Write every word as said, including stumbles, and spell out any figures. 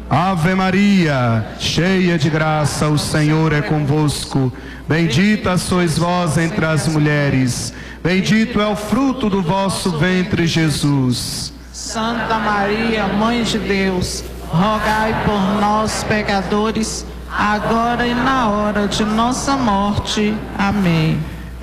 Ave Maria, cheia de graça, o Senhor é convosco. Bendita sois vós entre as mulheres. Bendito é o fruto do vosso ventre, Jesus. Santa Maria, Mãe de Deus, rogai por nós, pecadores, agora e na hora de nossa morte. Amém.